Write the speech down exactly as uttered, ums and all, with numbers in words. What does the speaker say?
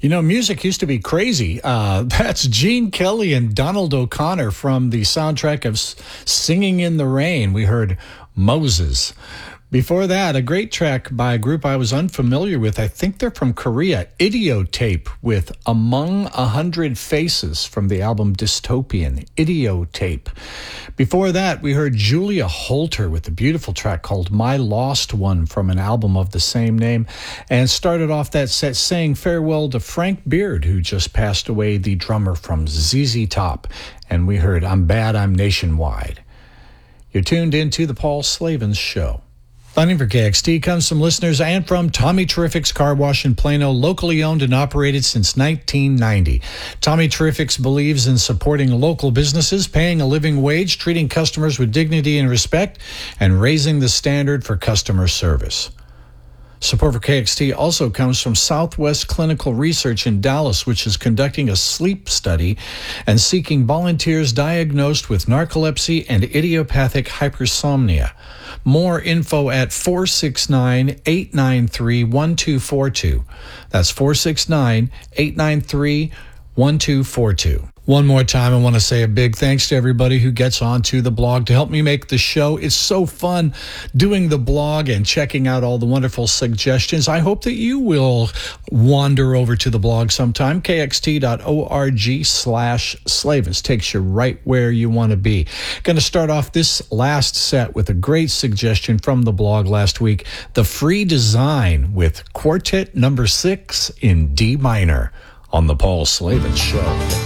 You know, music used to be crazy. Uh, that's Gene Kelly and Donald O'Connor from the soundtrack of S- Singing in the Rain. We heard Moses. Before that, a great track by a group I was unfamiliar with. I think they're from Korea, Idiotape, with Among a Hundred Faces from the album Dystopian, Idiotape. Before that, we heard Julia Holter with a beautiful track called My Lost One from an album of the same name, and started off that set saying farewell to Frank Beard, who just passed away, the drummer from Z Z Top, and we heard I'm Bad, I'm Nationwide. You're tuned into the Paul Slavens Show. Funding for K X T comes from listeners and from Tommy Terrific's Car Wash in Plano, locally owned and operated since nineteen ninety. Tommy Terrific's believes in supporting local businesses, paying a living wage, treating customers with dignity and respect, and raising the standard for customer service. Support for K X T also comes from Southwest Clinical Research in Dallas, which is conducting a sleep study and seeking volunteers diagnosed with narcolepsy and idiopathic hypersomnia. More info at four six nine, eight nine three, one two four two. That's four six nine, eight nine three, one two four two. One more time, I want to say a big thanks to everybody who gets onto the blog to help me make the show. It's so fun doing the blog and checking out all the wonderful suggestions. I hope that you will wander over to the blog sometime. K X T dot org slash Slavens takes you right where you want to be. Going to start off this last set with a great suggestion from the blog last week. The Free Design with Quartet Number Six in D minor on the Paul Slavens Show.